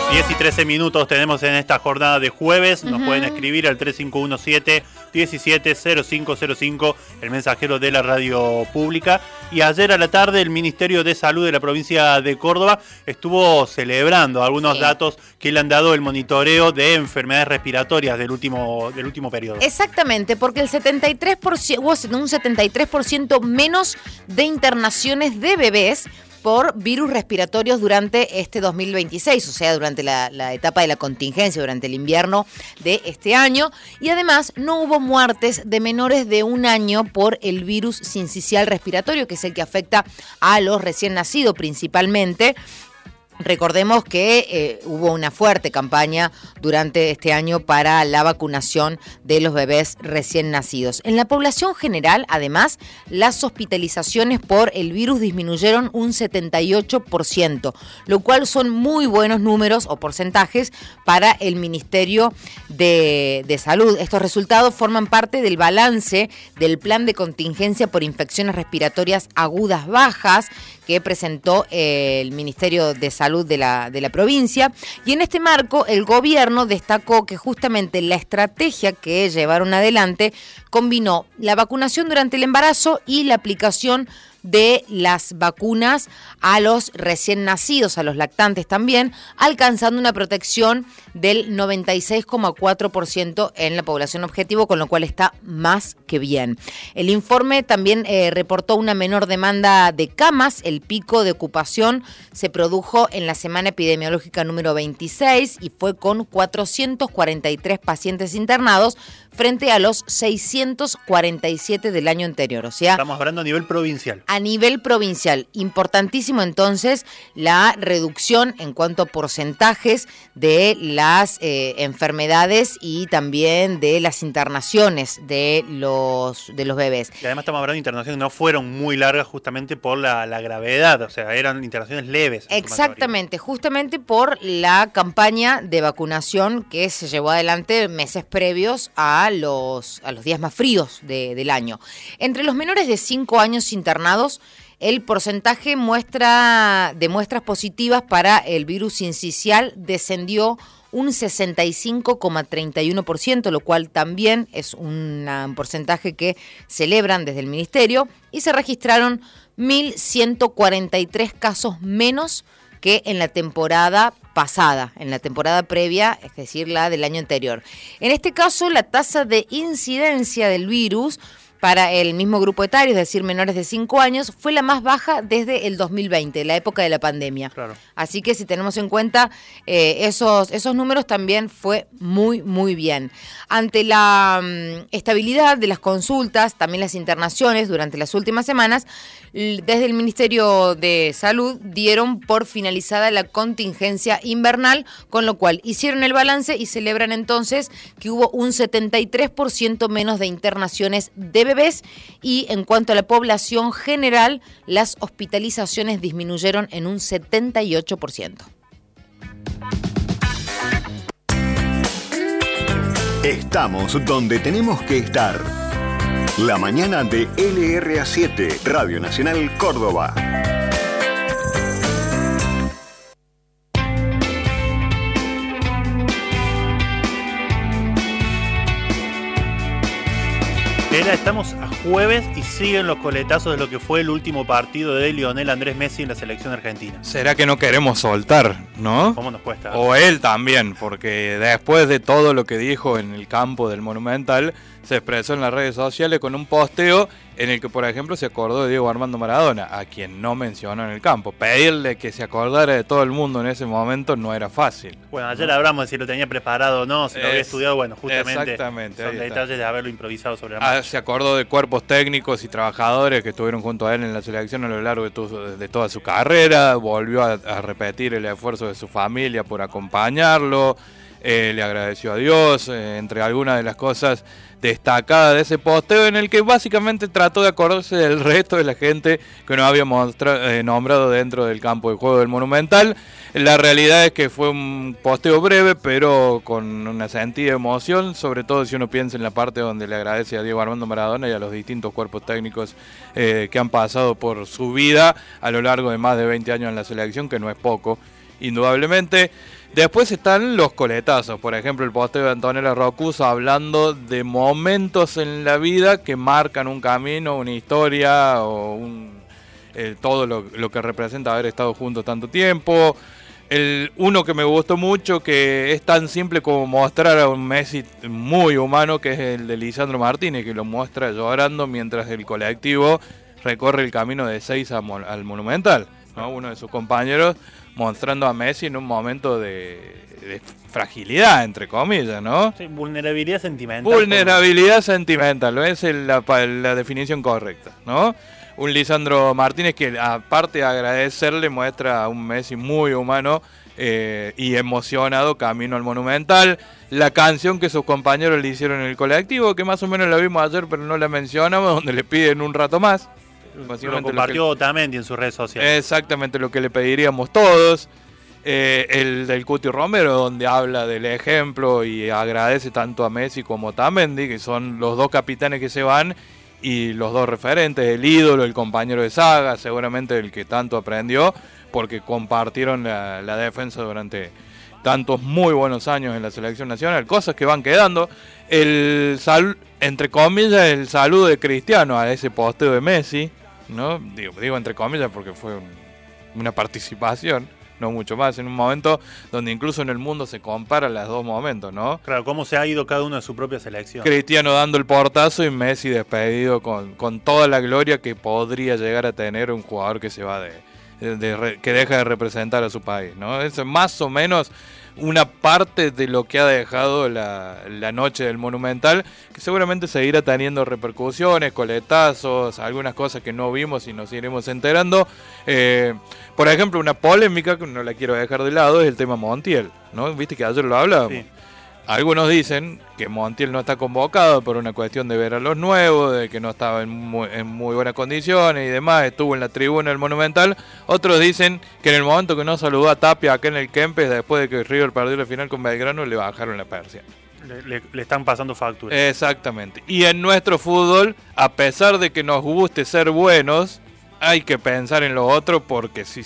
10:13 tenemos en esta jornada de jueves. Nos pueden escribir al 3517-170505, el mensajero de la radio pública. Y ayer a la tarde el Ministerio de Salud de la provincia de Córdoba estuvo celebrando algunos datos que le han dado el monitoreo de enfermedades respiratorias del último periodo. Exactamente, porque el 73%, hubo un 73% menos de internaciones de bebés por virus respiratorios durante este 2026, o sea, durante la etapa de la contingencia, durante el invierno de este año. Y además no hubo muertes de menores de 1 año por el virus sincicial respiratorio, que es el que afecta a los recién nacidos principalmente. Recordemos que hubo una fuerte campaña durante este año para la vacunación de los bebés recién nacidos. En la población general, además, las hospitalizaciones por el virus disminuyeron un 78%, lo cual son muy buenos números o porcentajes para el Ministerio de Salud. Estos resultados forman parte del balance del plan de contingencia por infecciones respiratorias agudas bajas que presentó el Ministerio de Salud de la provincia. Y en este marco, el gobierno destacó que justamente la estrategia que llevaron adelante combinó la vacunación durante el embarazo y la aplicación de las vacunas a los recién nacidos, a los lactantes también, alcanzando una protección del 96,4% en la población objetivo, con lo cual está más que bien. El informe también reportó una menor demanda de camas. El pico de ocupación se produjo en la semana epidemiológica número 26 y fue con 443 pacientes internados frente a los 647 del año anterior. O sea, estamos hablando a nivel provincial. A nivel provincial, importantísimo entonces la reducción en cuanto a porcentajes de las enfermedades y también de las internaciones de los bebés. Y además estamos hablando de internaciones que no fueron muy largas justamente por la gravedad, o sea, eran internaciones leves. Exactamente, justamente por la campaña de vacunación que se llevó adelante meses previos a los días más fríos del año. Entre los menores de 5 años internados, el porcentaje de muestras positivas para el virus sincicial descendió un 65,31%, lo cual también es un porcentaje que celebran desde el Ministerio, y se registraron 1.143 casos menos que en la temporada pasada, en la temporada previa, es decir, la del año anterior. En este caso, la tasa de incidencia del virus para el mismo grupo etario, es decir, menores de 5 años, fue la más baja desde el 2020, la época de la pandemia. Claro. Así que si tenemos en cuenta esos números, también fue muy, muy bien. Ante la estabilidad de las consultas, también las internaciones durante las últimas semanas, desde el Ministerio de Salud dieron por finalizada la contingencia invernal, con lo cual hicieron el balance y celebran entonces que hubo un 73% menos de internaciones de bebés, y en cuanto a la población general, las hospitalizaciones disminuyeron en un 78%. Estamos donde tenemos que estar. La mañana de LRA7, Radio Nacional Córdoba. Estamos a jueves y siguen los coletazos de lo que fue el último partido de Lionel Andrés Messi en la selección argentina. ¿Será que no queremos soltar, no? ¿Cómo nos cuesta? O él también, porque después de todo lo que dijo en el campo del Monumental, se expresó en las redes sociales con un posteo en el que, por ejemplo, se acordó de Diego Armando Maradona, a quien no mencionó en el campo. Pedirle que se acordara de todo el mundo en ese momento no era fácil. Bueno, ayer hablamos de si lo tenía preparado o no, si lo había estudiado. Bueno, justamente exactamente, son detalles de haberlo improvisado sobre la marcha. Se acordó de cuerpos técnicos y trabajadores que estuvieron junto a él en la selección a lo largo de toda su carrera. Volvió a repetir el esfuerzo de su familia por acompañarlo. Le agradeció a Dios, entre algunas de las cosas destacadas de ese posteo, en el que básicamente trató de acordarse del resto de la gente que nos había nombrado dentro del campo de juego del Monumental. La realidad es que fue un posteo breve, pero con una sentida emoción, sobre todo si uno piensa en la parte donde le agradece a Diego Armando Maradona y a los distintos cuerpos técnicos que han pasado por su vida a lo largo de más de 20 años en la selección, que no es poco, indudablemente. Después están los coletazos, por ejemplo el posteo de Antonella Roccuzzo hablando de momentos en la vida que marcan un camino, una historia o todo lo que representa haber estado juntos tanto tiempo. Uno que me gustó mucho, que es tan simple como mostrar a un Messi muy humano, que es el de Lisandro Martínez, que lo muestra llorando mientras el colectivo recorre el camino de Ezeiza al Monumental, ¿no? Uno de sus compañeros mostrando a Messi en un momento de fragilidad, entre comillas, ¿no? Sí, vulnerabilidad sentimental. Vulnerabilidad sentimental, es la definición correcta, ¿no? Un Lisandro Martínez que, aparte de agradecerle, muestra a un Messi muy humano y emocionado camino al Monumental. La canción que sus compañeros le hicieron en el colectivo, que más o menos la vimos ayer pero no la mencionamos, donde le piden un rato más. Lo compartió Otamendi en sus redes sociales. Exactamente lo que le pediríamos todos. El del Cuti Romero, donde habla del ejemplo y agradece tanto a Messi como a Otamendi, que son los dos capitanes que se van y los dos referentes, el ídolo, el compañero de saga, seguramente el que tanto aprendió, porque compartieron la defensa durante tantos muy buenos años en la selección nacional, cosas que van quedando. Entre comillas, el saludo de Cristiano a ese posteo de Messi, ¿no? Digo entre comillas porque fue una participación, no mucho más, en un momento donde incluso en el mundo se comparan los dos momentos, ¿no? Claro, cómo se ha ido cada uno de su propia selección. Cristiano dando el portazo y Messi despedido con toda la gloria que podría llegar a tener un jugador que se va que deja de representar a su país, ¿no? Es más o menos una parte de lo que ha dejado la noche del Monumental, que seguramente seguirá teniendo repercusiones, coletazos, algunas cosas que no vimos y nos iremos enterando. Por ejemplo, una polémica que no la quiero dejar de lado es el tema Montiel, ¿no? Viste que ayer lo hablábamos. Sí. Algunos dicen que Montiel no está convocado por una cuestión de ver a los nuevos, de que no estaba en muy buenas condiciones y demás, estuvo en la tribuna del Monumental. Otros dicen que en el momento que no saludó a Tapia acá en el Kempes, después de que River perdió la final con Belgrano, le bajaron la persiana. Le están pasando facturas. Exactamente. Y en nuestro fútbol, a pesar de que nos guste ser buenos, hay que pensar en lo otro, porque si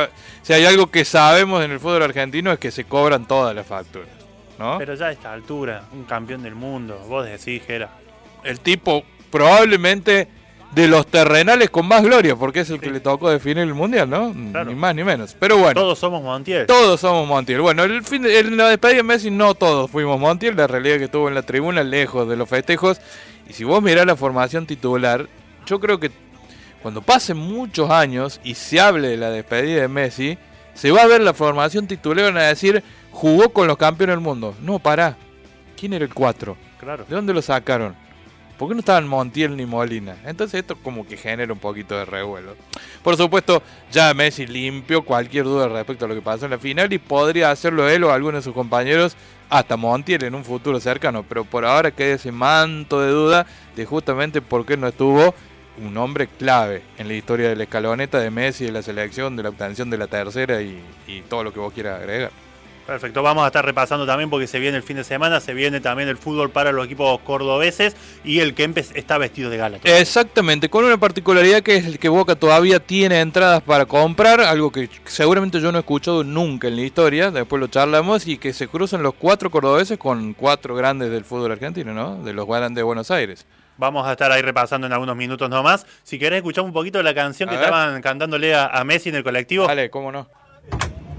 hay algo que sabemos en el fútbol argentino es que se cobran todas las facturas, ¿no? Pero ya a esta altura, un campeón del mundo, vos decís, Gera. El tipo probablemente de los terrenales con más gloria, porque es el que le tocó definir el Mundial, ¿no? Claro. Ni más ni menos. Pero bueno. Todos somos Montiel. Todos somos Montiel. Bueno, en la despedida de Messi no todos fuimos Montiel, la realidad es que estuvo en la tribuna lejos de los festejos. Y si vos mirás la formación titular, yo creo que cuando pasen muchos años y se hable de la despedida de Messi, se va a ver la formación titular y van a decir, jugó con los campeones del mundo. No, pará. ¿Quién era el 4? Claro. ¿De dónde lo sacaron? ¿Por qué no estaban Montiel ni Molina? Entonces esto como que genera un poquito de revuelo. Por supuesto, ya Messi limpió cualquier duda respecto a lo que pasó en la final y podría hacerlo él o alguno de sus compañeros, hasta Montiel en un futuro cercano. Pero por ahora queda ese manto de duda de justamente por qué no estuvo un hombre clave en la historia de la escaloneta de Messi, de la selección, de la obtención de la tercera y todo lo que vos quieras agregar. Perfecto, vamos a estar repasando también porque se viene el fin de semana, se viene también el fútbol para los equipos cordobeses y el Kempes está vestido de gala. Exactamente, con una particularidad que es el que Boca todavía tiene entradas para comprar, algo que seguramente yo no he escuchado nunca en la historia, después lo charlamos, y que se cruzan los 4 cordobeses con 4 grandes del fútbol argentino, ¿no? De los grandes de Buenos Aires. Vamos a estar ahí repasando en algunos minutos nomás. Si querés escuchar un poquito de la canción que estaban cantándole a Messi en el colectivo. Dale, cómo no.